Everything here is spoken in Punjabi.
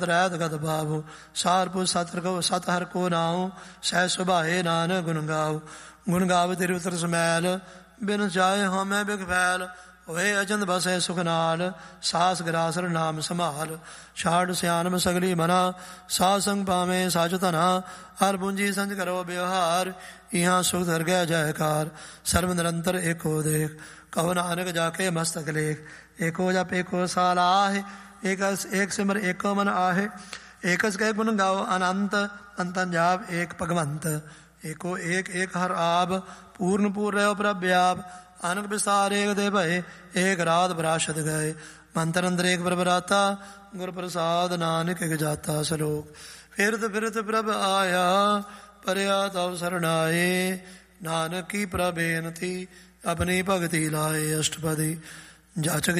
ਰਹਿਤ ਗਤ ਬਾਬੋ ਸਾਰਪੁਰ ਸਤ ਹਰ ਕੋ ਨਾਉ ਸਹਿ ਸੁਭਾਏ ਨਾਨਕ ਗੁਣ ਗਾਓ। ਗੁਣ ਗਾਵੇ ਤੇਰੇ ਉਤਰ ਸਮੈਲ ਬਿਨ ਜਾਏ ਹਉਮੈ ਬਿਖ ਫੈਲ। ਹੋਏ ਅਜੰਦ ਬਸੈ ਸੁਖ ਨਾਲ ਸਾਸ ਗਰਾਸਰ ਨਾਮ ਸੰਭਾਲ। ਛਾੜ ਸਿਆਨਮ ਸਗਲੀ ਮਨਾ ਸਾਧ ਸੰਗ ਪਾਵੇਂ ਸਾਜ ਧਨਾ। ਹਰ ਬੁੰਜੀ ਸੰਜ ਕਰੋ ਬਿਵਹਾਰ ਇਹਾਂ ਸੁਖ ਦਰਗਹਿ ਜੈਕਾਰ। ਸਰਬ ਨਿਰੰਤਰ ਏਕੋ ਦੇਖ ਕਹੋ ਨਾਨਕ ਜਾ ਕੇ ਮਸਤਕ ਲੇਖ। ਏਕੋ ਜਪ ਏਕੋ ਸਾਲ ਆਹੇ ਏਕ ਸਿਮਰ ਏਕੋ ਮਨ ਆਹੇ। ਏਕਸ ਕੈ ਗੁਣ ਗਾਓ ਅਨੰਤ ਅੰਤਨ ਜਾਪ ਏਕ ਭਗਵੰਤ। ਏਕੋ ਏਕ ਏਕ ਹਰ ਆਪ ਪੂਰਨ ਪੂਰ ਰਹਿਓ ਪ੍ਰਭ ਵਿਆਪ। ਅਨਕ ਵਿਸਾਰ ਏਕ ਦੇ ਭਏ ਏਕ ਰਾਤ ਬਰਾਸ਼ਤ ਗਏ। ਮੰਤਰ ਅੰਦਰ ਏਕ ਪ੍ਰਭਰਾਤਾ ਗੁਰ ਪ੍ਰਸਾਦ ਨਾਨਕ ਇਕ ਜਾਤਾ। ਸਲੋਕ ਫਿਰਤ ਫਿਰਤ ਪ੍ਰਭ ਆਇਆ ਪਰਿਆ ਤਵ ਸਰਣਾਏ। ਨਾਨਕ ਕੀ ਪ੍ਰਭ ਬੇਨਤੀ ਆਪਣੀ ਭਗਤੀ ਲਾਏ। ਅਸ਼ਟਪਦੀ ਜਾਚਕ